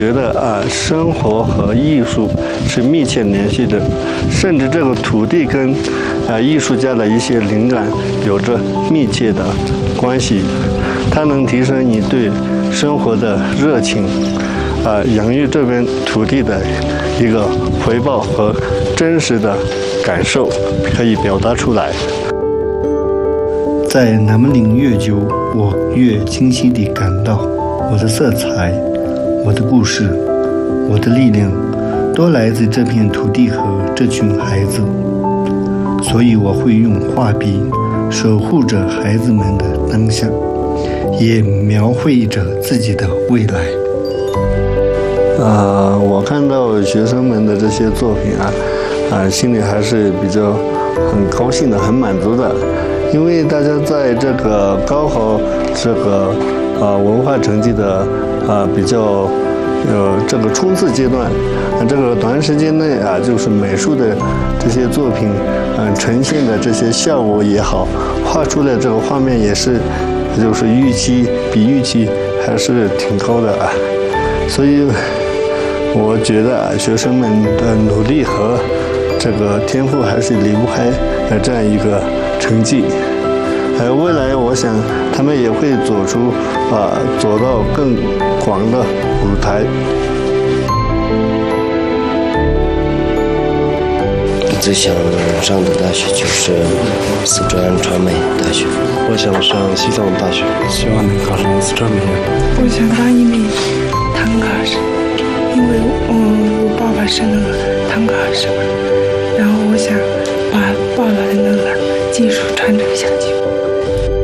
觉得生活和艺术是密切联系的，甚至这个土地跟艺术家的一些灵感有着密切的关系。它能提升你对生活的热情，养育这边土地的一个回报和真实的感受可以表达出来。在南门岭越久，我越清晰地感到我的色彩、我的故事、我的力量都来自这片土地和这群孩子，所以我会用画笔守护着孩子们的当下，也描绘着自己的未来。我看到学生们的这些作品心里还是比较很高兴的，很满足的，因为大家在这个高考这个文化成绩的比较这个冲刺阶段，这个短时间内就是美术的这些作品呈现的这些效果也好，画出来这个画面也是就是比预期还是挺高的所以我觉得学生们的努力和这个天赋还是离不开这样一个成绩。未来我想他们也会走到更广的舞台。 最想上的大学就是四川传媒大学。 我想上西藏大学，希望能考上四川美院。 我想当一名堂考生，因为我爸爸是那个堂考生，然后我想把爸爸的那个技术传承下去。